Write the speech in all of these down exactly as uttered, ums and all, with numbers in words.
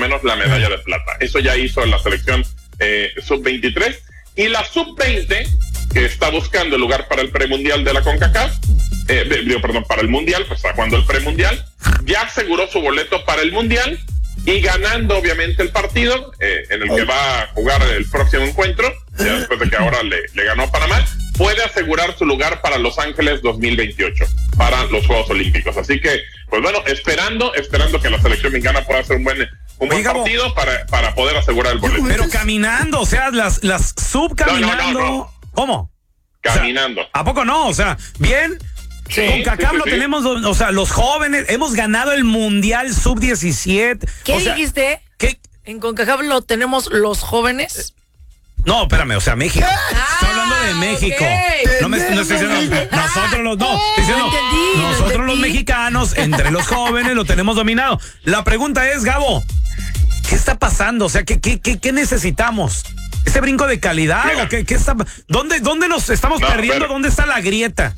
menos la medalla de plata. Eso ya hizo la selección eh, sub veintitrés. Y la sub veinte, que está buscando el lugar para el premundial de la CONCACAF, eh, digo, perdón, para el mundial, pues está jugando el premundial, ya aseguró su boleto para el mundial y ganando obviamente el partido eh, en el que va a jugar el próximo encuentro, ya después de que ahora le, le ganó a Panamá, puede asegurar su lugar para Los Ángeles dos mil veintiocho, para los Juegos Olímpicos. Así que, pues bueno, esperando, esperando que la selección mexicana pueda hacer un buen un buen Oiga, partido para, para poder asegurar el boleto. Pero caminando, o sea, las, las sub caminando. No, no, no, no. ¿Cómo? Caminando. O sea, ¿a poco no? O sea, bien. Sí, con CACAF sí, sí, lo sí. tenemos, o sea, los jóvenes, hemos ganado el Mundial sub diecisiete. ¿Qué o sea, dijiste? ¿qué? En CONCACAF lo tenemos los jóvenes. No, espérame, o sea, México. Estoy hablando de México. ok. No me no estoy diciendo nosotros los no, estoy diciendo Lo entendí, lo nosotros los entendí. mexicanos entre los jóvenes lo tenemos dominado. La pregunta es, Gabo, ¿qué está pasando? O sea, ¿qué qué qué, qué necesitamos? ¿Este brinco de calidad Mira. o qué, qué está dónde dónde nos estamos No, perdiendo? pero- ¿Dónde está la grieta?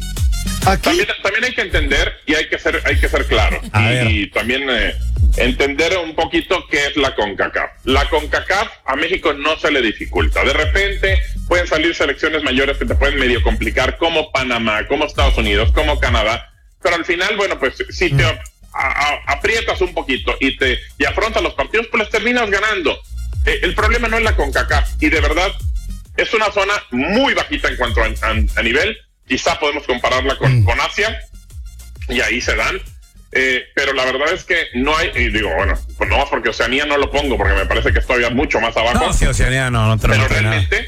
Aquí, También, también hay que entender y hay que ser, hay que ser claro. A Y, ver. y también eh, entender un poquito qué es la CONCACAF. La CONCACAF a México no se le dificulta. De repente pueden salir selecciones mayores que te pueden medio complicar, como Panamá, como Estados Unidos, como Canadá. Pero al final, bueno, pues si te a- a- aprietas un poquito y te y afrontas los partidos, pues les terminas ganando. Eh, el problema no es la CONCACAF. Y de verdad, es una zona muy bajita en cuanto a, a- a nivel. Quizá podemos compararla con, con Asia, y ahí se dan. Eh, pero la verdad es que no hay, y digo, bueno, pues no más porque Oceanía no lo pongo, porque me parece que es todavía mucho más abajo. No, sí, Oceanía no, no te pero no trae nada. realmente,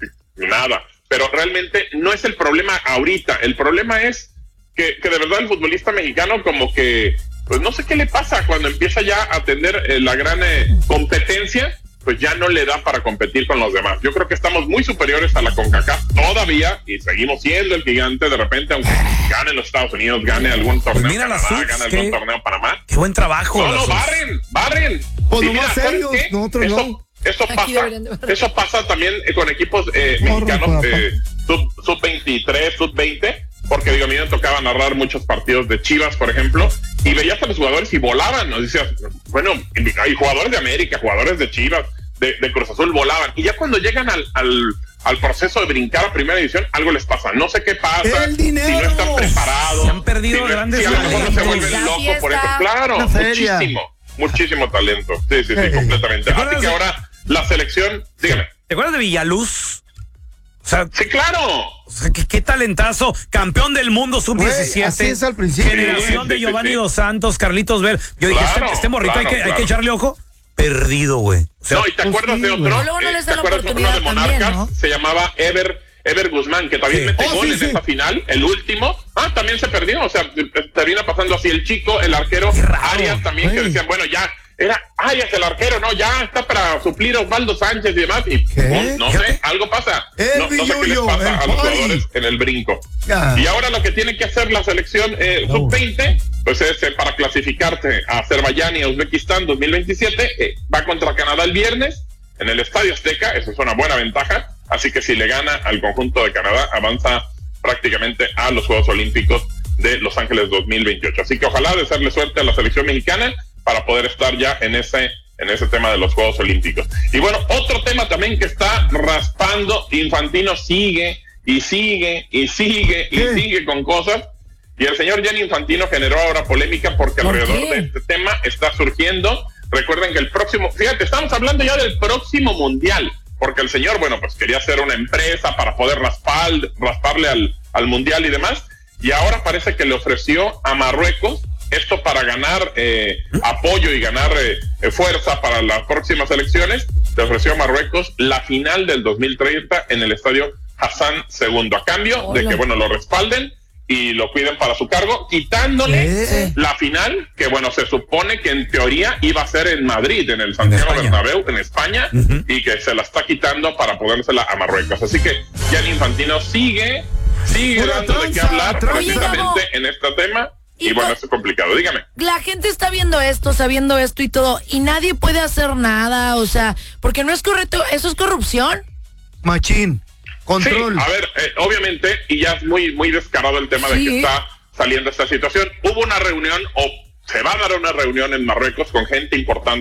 nada. Pero realmente no es el problema ahorita. El problema es que, que de verdad el futbolista mexicano como que, pues no sé qué le pasa cuando empieza ya a tener eh, la gran eh, competencia, pues ya no le da para competir con los demás. Yo creo que estamos muy superiores a la CONCACAF todavía y seguimos siendo el gigante de repente, aunque gane los Estados Unidos, gane algún torneo Pues mira las Canadá, subs, gane algún ¿qué? torneo Panamá. Qué buen trabajo. No, las no, subs. barren, barren. Pues Y nomás mira, ¿sabes ellos, qué? nosotros eso, no. Eso Aquí pasa, deberían de barrer. eso pasa también eh, con equipos eh, Morro, mexicanos papá. eh, sub, sub veintitrés, sub veinte, porque digo, a mí me tocaba narrar muchos partidos de Chivas, por ejemplo, y veías a los jugadores y volaban, ¿no? Decías, bueno, hay jugadores de América, jugadores de Chivas, de, de Cruz Azul volaban, y ya cuando llegan al, al, al proceso de brincar a primera división, algo les pasa, no sé qué pasa, ¡El dinero! si no están preparados, Se han perdido si, no- grandes si a lo mejor no se talentos. vuelven La locos por eso, fiesta. claro, La feria. muchísimo, muchísimo talento, sí, sí, sí, Eh, completamente, ¿te así acuerdas que de- ahora la selección, dígame. ¿Te acuerdas de Villaluz? O sea, Sí, claro. o sea, qué, qué talentazo, campeón del mundo sub diecisiete. Güey, así es al principio. Generación Sí, de sí, Giovanni sí. Dos Santos, Carlitos Ver. Yo dije, Claro, este, este morrito claro, hay, que, hay claro. que echarle ojo. Perdido, güey. O sea, No, y te pues acuerdas sí, de güey. otro, Luego no eh, les ¿te dan la acuerdas de uno de oportunidad también, Monarcas? ¿no? Se llamaba Ever, Ever Guzmán, que también Sí. mete Oh, gol sí, en sí. esa final, el último. Ah, también se perdió, o sea, termina pasando así el chico, el arquero, Qué raro, Arias también, que güey. decían, bueno, ya, era Arias el arquero, no, ya está para suplir a Osvaldo Sánchez y demás, y ¿Qué? pum, no sé, algo pasa. El No, no sé qué les Villuyo, pasa el a los Poli. jugadores en el brinco. Ya. Y ahora lo que tiene que hacer la selección eh, Oh. sub veinte, pues es eh, para clasificarse a Azerbaiyán y a Uzbekistán dos mil veintisiete, eh, va contra Canadá el viernes en el Estadio Azteca, eso es una buena ventaja, así que si le gana al conjunto de Canadá, avanza prácticamente a los Juegos Olímpicos de Los Ángeles dos mil veintiocho. Así que ojalá desearle suerte a la selección mexicana para poder estar ya en ese en ese tema de los Juegos Olímpicos. Y bueno, otro tema también que está raspando, Infantino sigue y sigue y sigue y ¿Qué? sigue con cosas, y el señor Gianni Infantino generó ahora polémica porque ¿Por alrededor qué? de este tema está surgiendo. Recuerden que el próximo, fíjate, estamos hablando ya del próximo mundial, porque el señor, bueno, pues quería hacer una empresa para poder raspar, rasparle al, al mundial y demás, y ahora parece que le ofreció a Marruecos esto para ganar eh, apoyo y ganar eh, fuerza para las próximas elecciones. Le ofreció a Marruecos la final del dos mil treinta en el estadio Hassan segundo, a cambio Hola. de que, bueno, lo respalden y lo cuiden para su cargo, quitándole ¿Qué? la final, que bueno, se supone que en teoría iba a ser en Madrid, en el Santiago España. Bernabéu, en España, Ujú. y que se la está quitando para ponérsela a Marruecos. Así que Gianni Infantino sigue, sigue Pura dando de qué tranza, hablar tranza. precisamente en este tema, y, Y bueno, no- eso es complicado. Dígame. La gente está viendo esto, sabiendo esto y todo, y nadie puede hacer nada, o sea, porque no es correcto, eso es corrupción. Machín. Control. Sí, a ver, eh, obviamente, y ya es muy, muy descarado el tema de Sí. que está saliendo esta situación. Hubo una reunión, o se va a dar una reunión en Marruecos con gente importante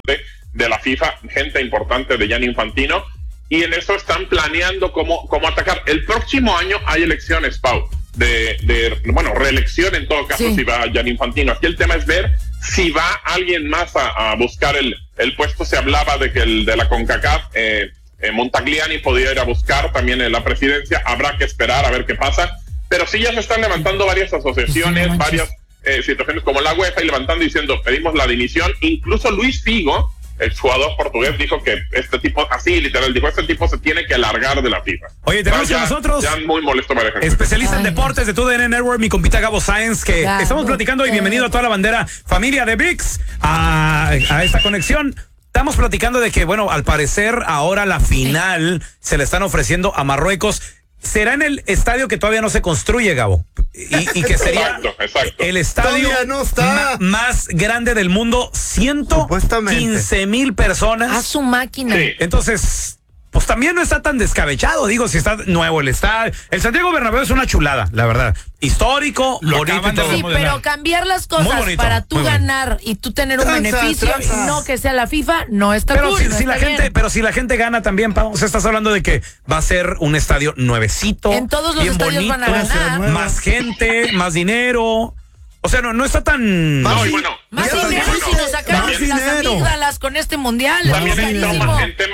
de la FIFA, gente importante de Gianni Infantino, y en eso están planeando cómo, cómo atacar. El próximo año hay elecciones, Pau, de, de bueno, reelección en todo caso, sí. Si va Gianni Infantino. Aquí el tema es ver si va alguien más a, a buscar el, el puesto. Se hablaba de que el de la CONCACAF, eh, eh, Montagliani, podía ir a buscar también en la presidencia. Habrá que esperar a ver qué pasa, pero sí ya se están levantando varias asociaciones, sí, varias eh, situaciones como la UEFA, y levantando diciendo, pedimos la dimisión. Incluso Luis Figo, el jugador portugués, dijo que este tipo, así literal, dijo, este tipo se tiene que largar de la FIFA. Oye, tenemos con nosotros ya muy molesto para gente. Especialista Ay. en deportes de T U D N Network, mi compita Gabo Sáenz, que Gabo. estamos platicando, y bienvenido a toda la bandera familia de V I X a, a esta conexión. Estamos platicando de que, bueno, al parecer ahora la final se le están ofreciendo a Marruecos. ¿Será en el estadio que todavía no se construye, Gabo? Y, y que sería exacto, exacto. el estadio no está. ma- más grande del mundo, ciento quince mil personas. A su máquina. Sí. Entonces, pues también no está tan descabellado, digo, si está nuevo el estadio. El Santiago Bernabéu es una chulada, la verdad. Histórico, Lo bonito y acaban de todo. Sí, pero cambiar las cosas bonito, para tú muy bonito. ganar y tú tener un Tranza, beneficio tranza. y no que sea la FIFA, no está Pero cool, si, no si la está gente, bien. pero si la gente gana también, Pau, o sea, estás hablando de que va a ser un estadio nuevecito. En todos los bien estadios bonito, van a ganar. más gente, más dinero. O sea, no, no está tan. No, y bueno, Más Ya, dinero bueno, si nos sacamos más las dinero. amígdalas con este mundial. también es en carísimo. tema, en tema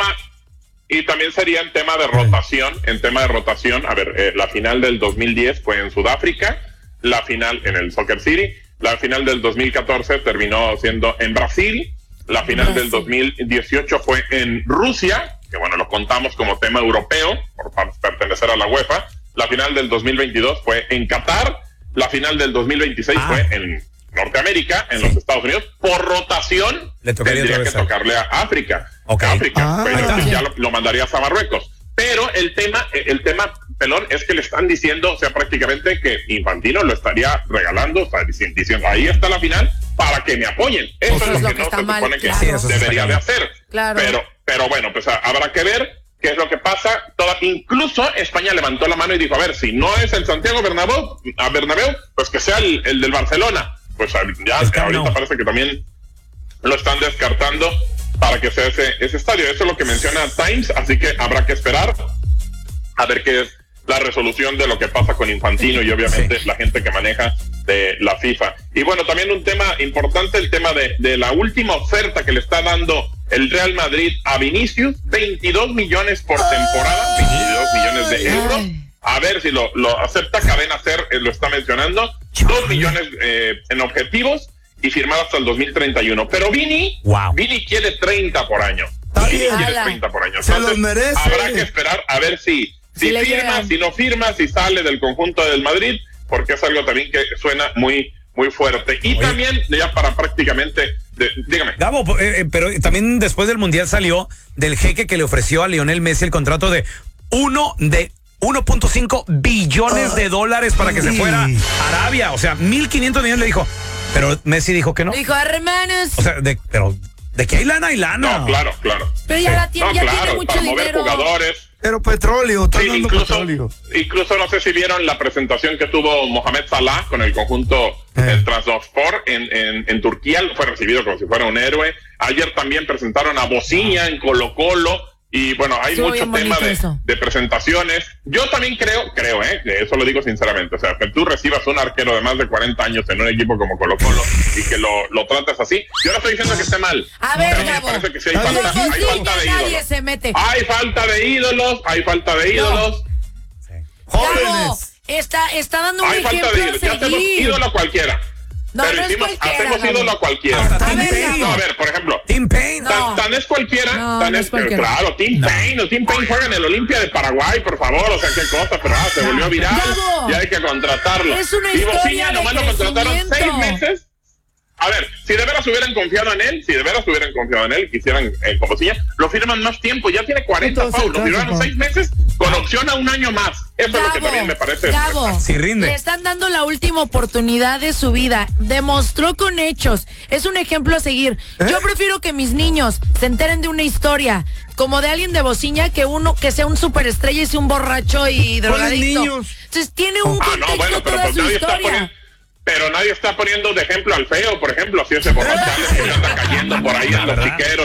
y también sería en tema de rotación, en tema de rotación, a ver, eh, la final del dos mil diez fue en Sudáfrica, la final en el Soccer City, la final del dos mil catorce terminó siendo en Brasil, la final Brasil. del dos mil dieciocho fue en Rusia, que bueno, lo contamos como tema europeo por par- pertenecer a la UEFA, la final del dos mil veintidós fue en Qatar, la final del dos mil veintiséis Ah. fue en Norteamérica, en los Estados Unidos. Por rotación Le tocaría tendría otra que vez a- tocarle a África. Ok. África, Ah. pero Ahí está. ya lo, lo mandarías a Marruecos. Pero el tema, el tema, pelón, es que le están diciendo, o sea, prácticamente que Infantino lo estaría regalando, o sea, dici- diciendo, ahí está la final, para que me apoyen. Eso Eso es lo que, no está se mal, supone que claro. Sí, eso debería está de mal. hacer. Claro. Pero, pero bueno, pues a- habrá que ver qué es lo que pasa. Toda, incluso España levantó la mano y dijo, a ver, si no es el Santiago Bernabéu, a Bernabéu, pues que sea el, el del Barcelona. Pues ya El Camp Nou. ahorita parece que también lo están descartando para que sea ese, ese estadio. Eso es lo que menciona Times, así que habrá que esperar a ver qué es la resolución de lo que pasa con Infantino y obviamente la gente que maneja de la FIFA. Y bueno, también un tema importante, el tema de, de la última oferta que le está dando el Real Madrid a Vinicius, veintidós millones por temporada, veintidós millones de euros. A ver si lo, lo acepta. Cadena Ser, eh, lo está mencionando, dos millones eh, en objetivos y firmar hasta el dos mil treinta y uno. Pero Vini, Wow. Vini quiere treinta por año. Está Vini bien. quiere Ala. treinta por año. Se los Entonces, merece. habrá que esperar a ver si, si Si le firma, llegan. si no firma, si sale del conjunto del Madrid, porque es algo también que suena muy, muy fuerte. Y Oye. también, ya para prácticamente, de- dígame. Gabo, eh, eh, pero también después del Mundial salió del jeque que le ofreció a Lionel Messi el contrato de uno de uno punto cinco billones de dólares para que se fuera a Arabia. O sea, mil quinientos millones le dijo. Pero Messi dijo que no. Dijo, hermanos. O sea, de, pero de que hay lana, hay lana. No, claro, claro. Pero ya la tiene, No, ya claro, tiene mucho para mover dinero. jugadores. Pero petróleo, está Sí, dando incluso, petróleo. incluso no sé si vieron la presentación que tuvo Mohamed Salah con el conjunto Eh. el Trabzonspor en, en, en Turquía. Fue recibido como si fuera un héroe. Ayer también presentaron a Bociña en Colo Colo. Y bueno, hay Estuvo mucho bien tema bonito de, eso. de presentaciones. Yo también creo, creo, eh, que eso lo digo sinceramente. O sea, que tú recibas un arquero de más de cuarenta años en un equipo como Colo Colo y que lo, lo trates así. Yo no estoy diciendo que esté mal. A ver, pero me Gabo. parece que sí hay Con falta, hay Bociña falta de nadie ídolos. se mete. Hay falta de ídolos, hay falta de ídolos. Gabo, Jóvenes. está, está dando un Hay falta ejemplo de a ídolos. Ya hacemos seguir. ídolo a cualquiera. No, pero no es hicimos, cualquiera, hacemos Gabo. ídolo a cualquiera. Hasta A Tim ver, Payne. No, a ver, por ejemplo, Tim Payne. No. tan, tan es cualquiera, No, tan no es, es cualquiera. claro, Tim Payne, o Tim Payne juega en el Olimpia de Paraguay, por favor, o sea, qué cosa, pero ah, se volvió viral, Gabo. ya hay que contratarlo. Es una y historia Bociña de nomás lo contrataron seis crecimiento. meses. A ver, si de veras hubieran confiado en él, si de veras hubieran confiado en él, quisieran eh, como Bociña, lo firman más tiempo, ya tiene cuarenta, Entonces, Pau, lo firmaron Pau. seis meses con opción a un año más. Eso es lo que Gabo, también me parece. Gabo, Sí rinde. le están dando la última oportunidad de su vida. Demostró con hechos. Es un ejemplo a seguir. Yo prefiero que mis niños se enteren de una historia como de alguien de Bociña que uno que sea un superestrella y sea un borracho y drogadicto. niños? Entonces tiene un Ah, contexto no, bueno, pero toda pues su nadie está historia. poniendo, pero nadie está poniendo de ejemplo al feo, por ejemplo, si ese borrachales que anda cayendo por ahí en los ¿Verdad? chiqueros